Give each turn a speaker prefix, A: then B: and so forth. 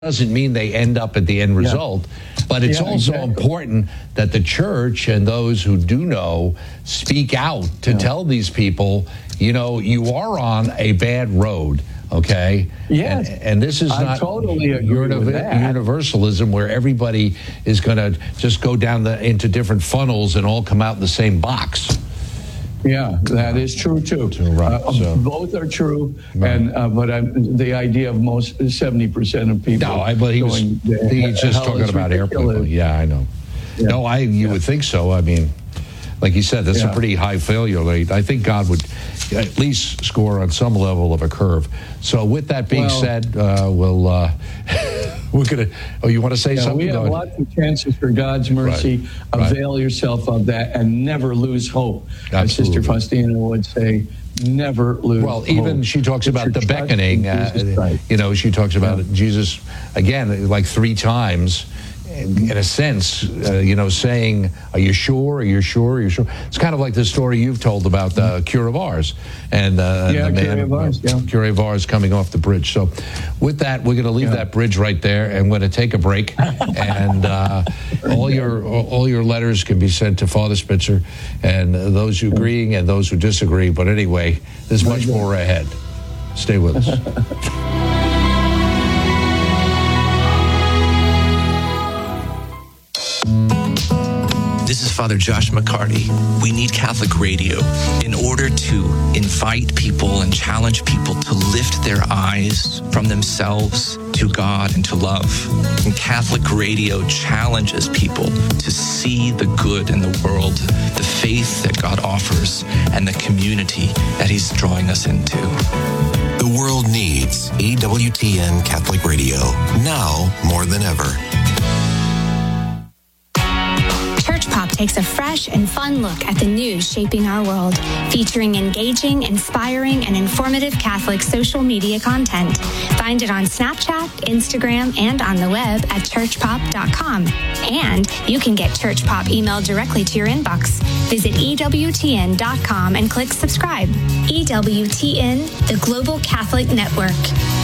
A: doesn't mean they end up at the end result, but it's also important that the church and those who do know speak out to tell these people, you know, you are on a bad road. Okay.
B: Yes.
A: And this is not
B: totally
A: universalism where everybody is going to just go down into different funnels and all come out in the same box.
B: Yeah, that is true too. Both are true, and but the idea of most 70% of people.
A: No, but he's just talking about airplane. People. Yeah, I know. Yeah. No, you would think so. I mean, like you said, that's a pretty high failure rate. I think God would at least score on some level of a curve. So with that being said, we're gonna. Oh, you want to say something?
B: We have lots of chances for God's mercy. Avail yourself of that and never lose hope. As Sister Faustina would say, never lose hope.
A: Well, even she talks about the beckoning. You know, she talks about Jesus again, like 3 times. In a sense, you know, saying, are you sure? Are you sure? Are you sure? It's kind of like the story you've told about the Cure of Ars. And the man, Cure of Ars coming off the bridge. So with that, we're going to leave that bridge right there, and we're going to take a break. And all your letters can be sent to Father Spitzer, and those who agreeing and those who disagree. But anyway, there's much more ahead. Stay with us.
C: This is Father Josh McCarty. We need Catholic radio in order to invite people and challenge people to lift their eyes from themselves to God and to love. And Catholic radio challenges people to see the good in the world, the faith that God offers, and the community that He's drawing us into.
D: The world needs EWTN Catholic Radio, now more than ever.
E: Pop takes a fresh and fun look at the news shaping our world, featuring engaging, inspiring, and informative Catholic social media content. Find it on Snapchat, Instagram, and on the web at churchpop.com. And you can get Church Pop emailed directly to your inbox. Visit EWTN.com and click subscribe. EWTN, the Global Catholic Network.